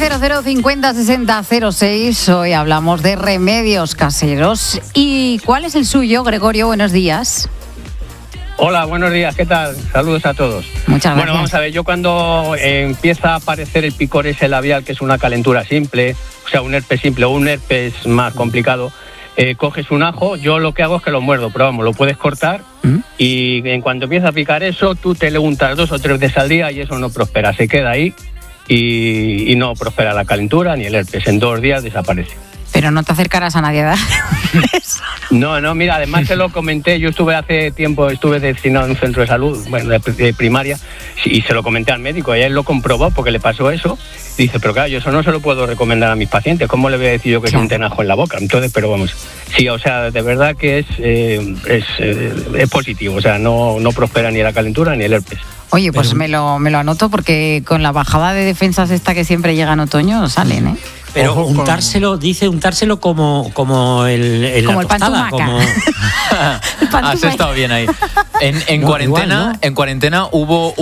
900 50 60 06. Hoy hablamos de remedios caseros. ¿Y cuál es el suyo, Gregorio? Buenos días. Hola, buenos días, ¿qué tal? Saludos a todos. Muchas gracias. Bueno, vamos a ver, yo cuando empieza a aparecer el picor ese labial, que es una calentura simple, o sea, un herpes simple o un herpes más complicado, coges un ajo, yo lo que hago es que lo muerdo, pero vamos, lo puedes cortar y en cuanto empieza a picar eso, tú te le untas 2 o 3 veces al día y eso no prospera, se queda ahí y no prospera la calentura ni el herpes, en 2 días desaparece. Pero no te acercarás a nadie, ¿verdad? No, mira, además se lo comenté, yo hace tiempo destinado en un centro de salud, bueno, de primaria, y se lo comenté al médico, y él lo comprobó porque le pasó eso, y dice, pero claro, yo eso no se lo puedo recomendar a mis pacientes, ¿cómo le voy a decir yo que es un tenajo en la boca? Entonces, pero vamos, sí, o sea, de verdad que es positivo, o sea, no prospera ni la calentura ni el herpes. Oye, pues me lo anoto porque con la bajada de defensas esta que siempre llega en otoño, salen, ¿eh? Pero untárselo como el como el pan tumaca. Has estado bien ahí. En cuarentena hubo